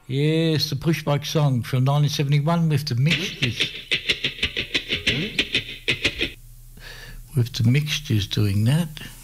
Yes, the Pushbike song from 1971 with the Mixtures. With the Mixtures doing that.